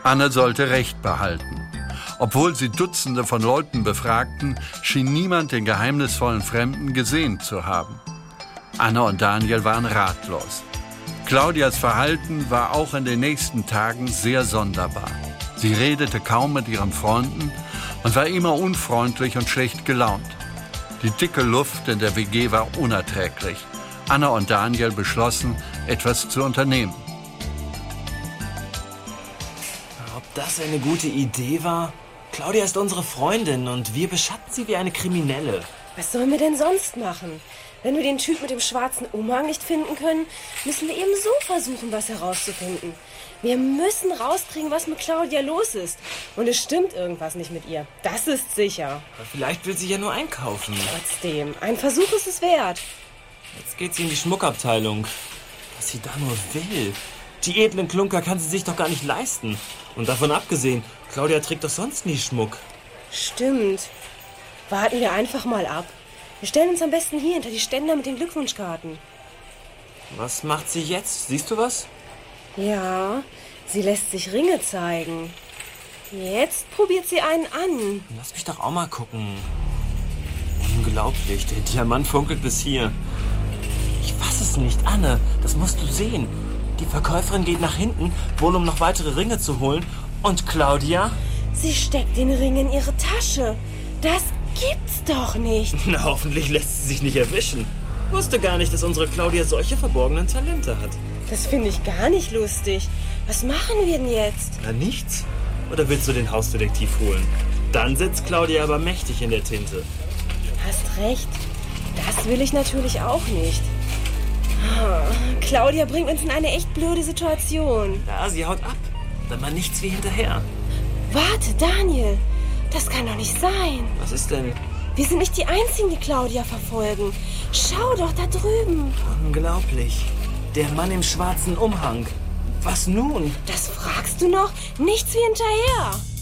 Anne sollte Recht behalten. Obwohl sie Dutzende von Leuten befragten, schien niemand den geheimnisvollen Fremden gesehen zu haben. Anne und Daniel waren ratlos. Claudias Verhalten war auch in den nächsten Tagen sehr sonderbar. Sie redete kaum mit ihren Freunden und war immer unfreundlich und schlecht gelaunt. Die dicke Luft in der WG war unerträglich. Anne und Daniel beschlossen, etwas zu unternehmen. Ob das eine gute Idee war? Claudia ist unsere Freundin und wir beschatten sie wie eine Kriminelle. Was sollen wir denn sonst machen? Wenn wir den Typ mit dem schwarzen Umhang nicht finden können, müssen wir eben so versuchen, was herauszufinden. Wir müssen rauskriegen, was mit Claudia los ist. Und es stimmt irgendwas nicht mit ihr. Das ist sicher. Aber vielleicht will sie ja nur einkaufen. Trotzdem, ein Versuch ist es wert. Jetzt geht sie in die Schmuckabteilung. Was sie da nur will. Die edlen Klunker kann sie sich doch gar nicht leisten. Und davon abgesehen, Claudia trägt doch sonst nie Schmuck. Stimmt. Warten wir einfach mal ab. Wir stellen uns am besten hier hinter die Ständer mit den Glückwunschkarten. Was macht sie jetzt? Siehst du was? Ja, sie lässt sich Ringe zeigen. Jetzt probiert sie einen an. Lass mich doch auch mal gucken. Unglaublich, der Diamant funkelt bis hier. Ich fass es nicht, Anne. Das musst du sehen. Die Verkäuferin geht nach hinten, wohl um noch weitere Ringe zu holen. Und Claudia? Sie steckt den Ring in ihre Tasche. Das gibt's doch nicht. Na, hoffentlich lässt sie sich nicht erwischen. Wusste gar nicht, dass unsere Claudia solche verborgenen Talente hat. Das finde ich gar nicht lustig. Was machen wir denn jetzt? Na, nichts. Oder willst du den Hausdetektiv holen? Dann sitzt Claudia aber mächtig in der Tinte. Hast recht. Das will ich natürlich auch nicht. Claudia bringt uns in eine echt blöde Situation. Ja, sie haut ab. Dann mal nichts wie hinterher. Warte, Daniel. Das kann doch nicht sein. Was ist denn? Wir sind nicht die Einzigen, die Claudia verfolgen. Schau doch da drüben. Unglaublich. Der Mann im schwarzen Umhang. Was nun? Das fragst du noch? Nichts wie hinterher.